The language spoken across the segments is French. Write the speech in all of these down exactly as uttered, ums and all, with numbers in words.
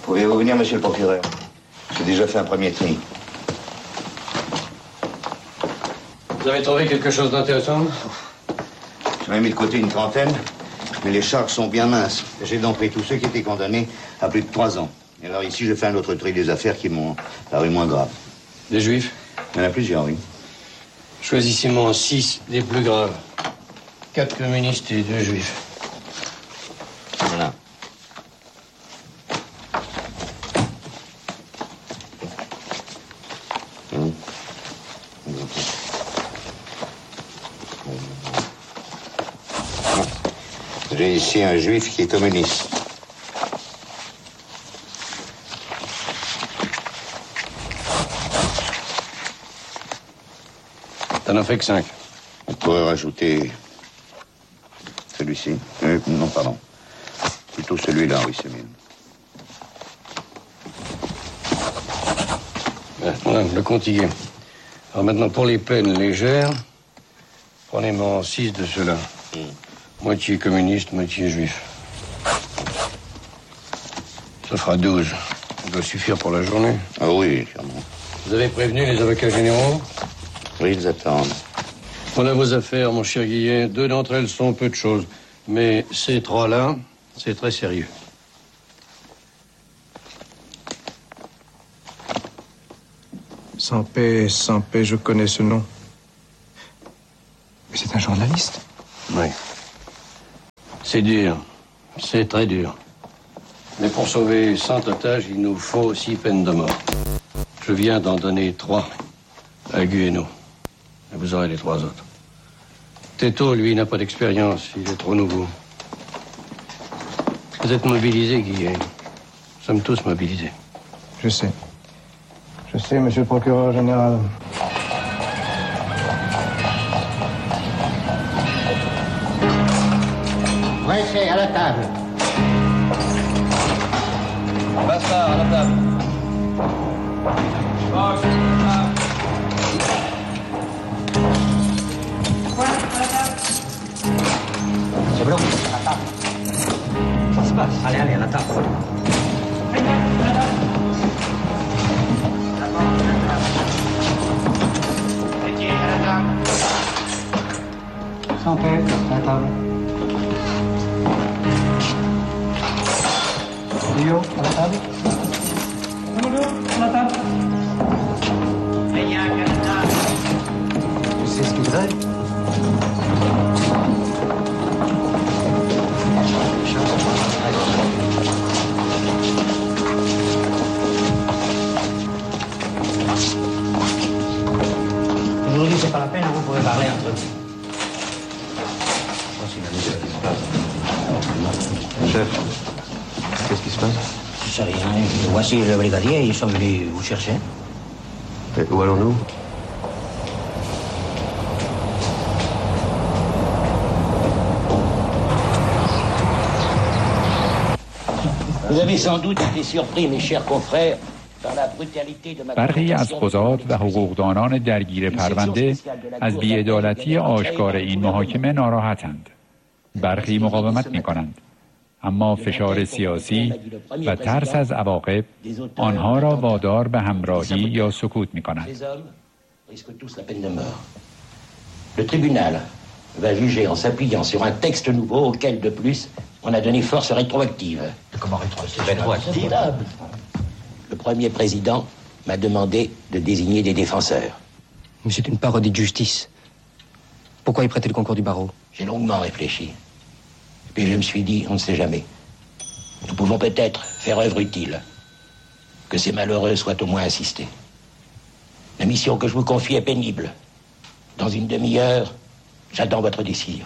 Pouvez-vous venir, monsieur le procureur? J'ai déjà fait un premier tri. Vous avez trouvé quelque chose d'intéressant? J'en ai mis de côté une trentaine, mais les charges sont bien minces. J'ai donc pris tous ceux qui étaient condamnés à plus de trois ans. Et alors ici, j'ai fait un autre tri des affaires qui m'ont paru moins graves. Des juifs? Il y en a plusieurs, oui. Choisissez-moi six des plus graves. Quatre communistes et deux juifs. Voilà. Hum. J'ai ici un juif qui est communiste. T'en as fait que cinq. On pourrait rajouter celui-ci. Euh, non, pardon. Plutôt celui-là, oui, c'est mieux. Ouais, voilà, le compte y est. Alors maintenant, pour les peines légères, prenez-moi six de ceux-là. Mm. Moitié communiste, moitié juif. Ça fera douze. Ça doit suffire pour la journée. Ah oui, sûrement. Vous avez prévenu les avocats généraux? Oui, ils attendent. Voilà vos affaires, mon cher Guillet. Deux d'entre elles sont peu de choses. Mais ces trois-là, c'est très sérieux. Sans paix, sans paix, je connais ce nom. Mais c'est un journaliste. Oui. C'est dur. C'est très dur. Mais pour sauver cent otages, il nous faut six peines de mort. Je viens d'en donner trois à Guéhenno. Et vous aurez les trois autres. Teto, lui, n'a pas d'expérience. Il est trop nouveau. Vous êtes mobilisés, Guillet. Nous sommes tous mobilisés. Je sais. Je sais, monsieur le procureur général. Pressé, à la table. Bassard, à la table. C'est bon, à la table. Ça se passe. Allez, allez, à la table. Sans paix, à la table. Rio, à la table. Rio, à la table. Tu sais ce qu'il veut? Aujourd'hui, c'est pas la peine, vous pouvez parler entre vous. Chef, qu'est-ce qui se passe? Je sais rien. Voici le brigadier, ils sont venus vous chercher. Et où allons-nous? Vous avez sans doute été surpris, mes chers confrères, par la brutalité de ma برخی از قضات و حقوقدانان درگیر پرونده از بی‌عدالتی آشکار این محاکمه ناراحتند. برخی مقاومت می‌کنند. اما فشار سیاسی و ترس از عواقب آنها را وادار به همراهی یا سکوت می‌کند. Le tribunal va juger en s'appuyant sur un texte nouveau auquel, de plus, on a donné force rétroactive. Comment rétroactive? Rétroactive. Le premier président m'a demandé de désigner des défenseurs. Mais c'est une parodie de justice. Pourquoi y prêter le concours du barreau? J'ai longuement réfléchi. Et puis je me suis dit, on ne sait jamais. Nous pouvons peut-être faire œuvre utile. Que ces malheureux soient au moins assistés. La mission que je vous confie est pénible. Dans une demi-heure, j'attends votre décision.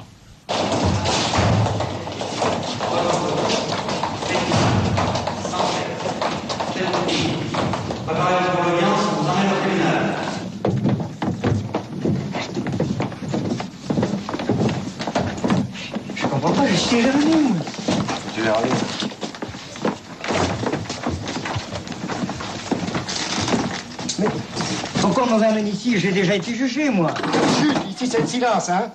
Je comprends pas, je suis Géronime. Géronime. Mais pourquoi on m'amène ici? J'ai déjà été jugé, moi. Chut, ici c'est le silence, hein?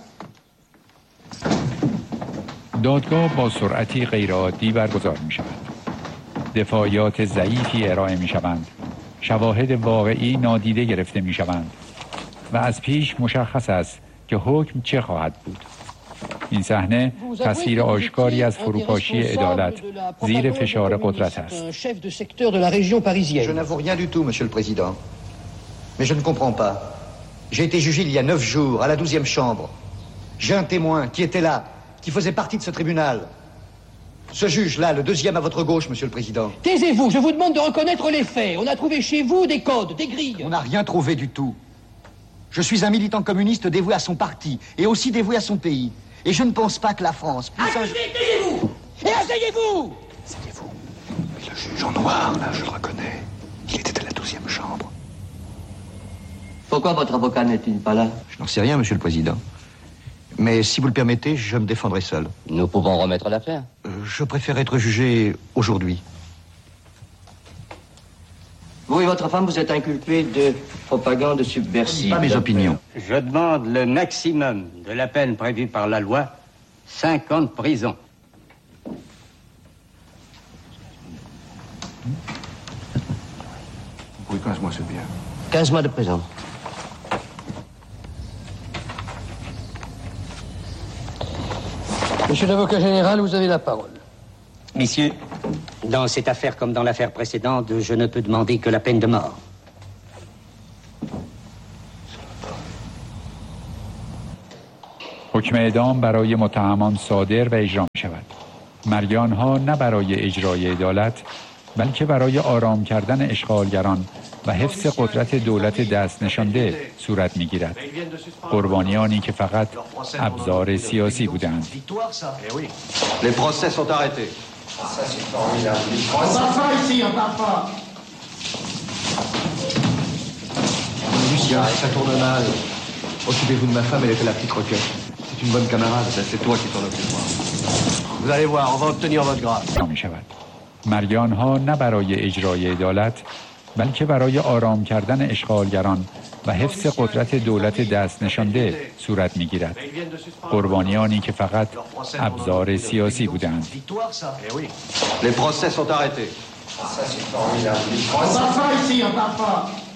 دادگاه با سرعتی غیرعادی برگزار می شود. دفاعیات ضعیفی ارائه می شوند. شواهد واقعی نادیده گرفته می شوند و از پیش مشخص است که حکم چه خواهد بود. این صحنه تصویر آشکاری از فروپاشی عدالت زیر فشار قدرت است. Je n'avoue rien du tout, monsieur le président. Mais je ne comprends pas. J'ai été jugé il y a neuf jours à la douzième chambre. J'ai un témoin qui était là, qui faisait partie de ce tribunal. Ce juge-là, le deuxième à votre gauche, monsieur le président. Taisez-vous, je vous demande de reconnaître les faits. On a trouvé chez vous des codes, des grilles. On n'a rien trouvé du tout. Je suis un militant communiste dévoué à son parti et aussi dévoué à son pays. Et je ne pense pas que la France puisse... Asseyez-vous et asseyez-vous. Asseyez-vous. Le juge en noir, là, je le reconnais. Il était à la douzième chambre. Pourquoi votre avocat n'est-il pas là? Je n'en sais rien, monsieur le président. Mais si vous le permettez, je me défendrai seul. Nous pouvons remettre l'affaire. Euh, je préfère être jugé aujourd'hui. Vous et votre femme, vous êtes inculpés de propagande subversive. Pas mes opinions. Je demande le maximum de la peine prévue par la loi, cinq ans de prison. Oui, quinze mois, c'est bien. quinze mois de prison. Monsieur l'avocat général, vous avez la parole. Messieurs, dans cette affaire comme dans l'affaire précédente, je ne peux demander que la peine de mort. حکم اعدام برای متهمان صادر و اجرا می شود. مرگ آنها نه برای اجرای عدالت بلکه برای آرام کردن اشغالگران و حفظ قدرت دولت دست نشانده صورت می گیرد. قربانیانی که فقط ابزار سیاسی بودند. Les procès sont arrêtés. Ça, c'est formidable. On parle pas ici, on parle pas. Lucien, ça tourne mal. Occupez-vous de ma femme, elle était la petite roquette. C'est une bonne camarade. C'est toi qui t'en occuperas. Vous allez voir, on va obtenir votre grâce. می شود. مرگ آنها نه برای اجرای عدالت بلکه برای آرام کردن اشغالگران و حفظ قدرت دولت دست نشانده صورت می گیرد. قربانیانی که فقط ابزار سیاسی بودند. Les procès sont arrêtés. Ça, c'est formidable. On parle pas ici, on parle pas.